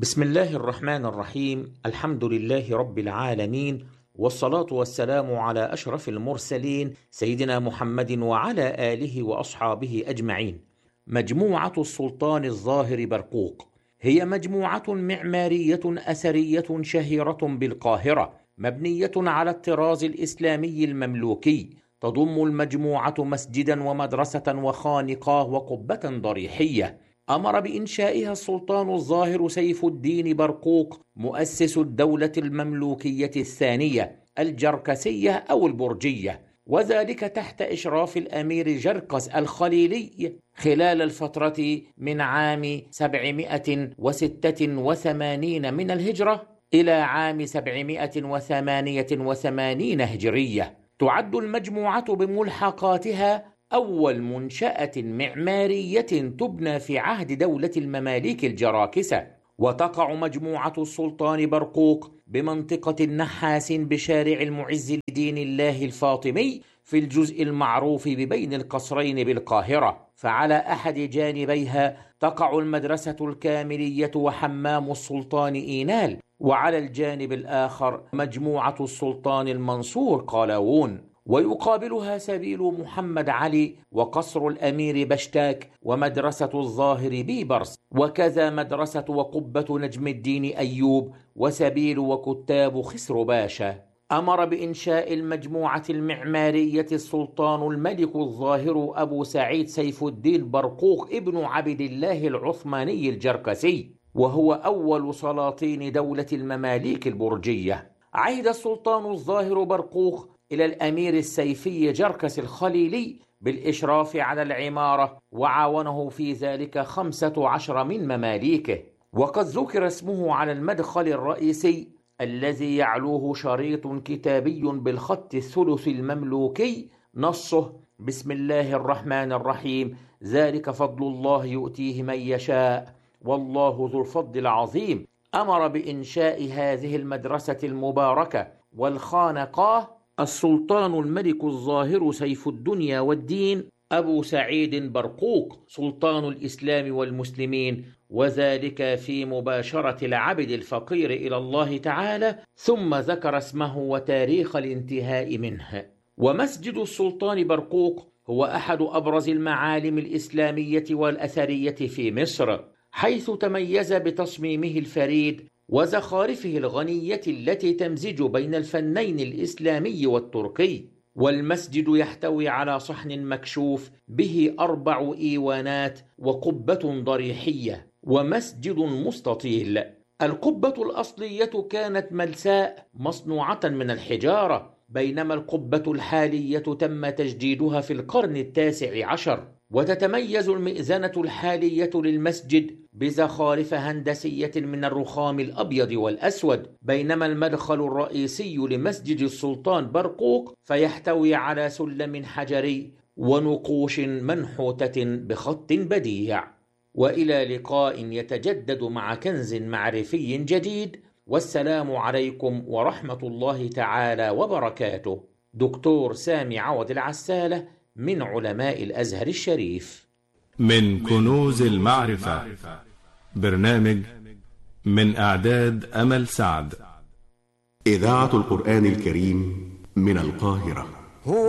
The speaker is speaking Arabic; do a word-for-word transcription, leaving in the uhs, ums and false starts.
بسم الله الرحمن الرحيم. الحمد لله رب العالمين، والصلاة والسلام على أشرف المرسلين سيدنا محمد وعلى آله وأصحابه أجمعين. مجموعة السلطان الظاهر برقوق هي مجموعة معمارية أثرية شهيرة بالقاهرة، مبنية على الطراز الإسلامي المملوكي. تضم المجموعة مسجدا ومدرسة وخانقاه وقبة ضريحية. أمر بإنشائها السلطان الظاهر سيف الدين برقوق مؤسس الدولة المملوكية الثانية الجركسية أو البرجية، وذلك تحت إشراف الأمير جركس الخليلي خلال الفترة من عام سبعمائة وستة وثمانين من الهجرة إلى عام سبعمائة وثمانية وثمانين هجرية. تعد المجموعة بملحقاتها أول منشأة معمارية تبنى في عهد دولة المماليك الجراكسة. وتقع مجموعة السلطان برقوق بمنطقة النحاس بشارع المعز لدين الله الفاطمي في الجزء المعروف ببين القصرين بالقاهرة. فعلى أحد جانبيها تقع المدرسة الكاملية وحمام السلطان إينال، وعلى الجانب الآخر مجموعة السلطان المنصور قلاوون، ويقابلها سبيل محمد علي وقصر الأمير بشتاك ومدرسة الظاهر بيبرس، وكذا مدرسة وقبة نجم الدين أيوب وسبيل وكتاب خسر باشا. أمر بإنشاء المجموعة المعمارية السلطان الملك الظاهر أبو سعيد سيف الدين برقوق ابن عبد الله العثماني الجركسي، وهو أول سلاطين دولة المماليك البرجية. عهد السلطان الظاهر برقوق إلى الأمير السيفي جركس الخليلي بالإشراف على العمارة، وعاونه في ذلك خمسة عشر من مماليكه. وقد ذكر اسمه على المدخل الرئيسي الذي يعلوه شريط كتابي بالخط الثلث المملوكي نصه: بسم الله الرحمن الرحيم، ذلك فضل الله يؤتيه من يشاء والله ذو الفضل العظيم. أمر بإنشاء هذه المدرسة المباركة والخانقاه السلطان الملك الظاهر سيف الدنيا والدين أبو سعيد برقوق سلطان الإسلام والمسلمين، وذلك في مباشرة العبد الفقير إلى الله تعالى، ثم ذكر اسمه وتاريخ الانتهاء منه. ومسجد السلطان برقوق هو أحد أبرز المعالم الإسلامية والأثرية في مصر، حيث تميز بتصميمه الفريد وزخارفه الغنية التي تمزج بين الفنين الإسلامي والتركي. والمسجد يحتوي على صحن مكشوف به أربع إيوانات وقبة ضريحية ومسجد مستطيل. القبة الأصلية كانت ملساء مصنوعة من الحجارة، بينما القبة الحالية تم تجديدها في القرن التاسع عشر. وتتميز المئذنة الحالية للمسجد بزخارف هندسية من الرخام الأبيض والأسود، بينما المدخل الرئيسي لمسجد السلطان برقوق فيحتوي على سلم حجري ونقوش منحوتة بخط بديع. وإلى لقاء يتجدد مع كنز معرفي جديد، والسلام عليكم ورحمة الله تعالى وبركاته. دكتور سامي عوض العسالة من علماء الأزهر الشريف. من كنوز المعرفة، برنامج من إعداد أمل سعد. إذاعة القرآن الكريم من القاهرة.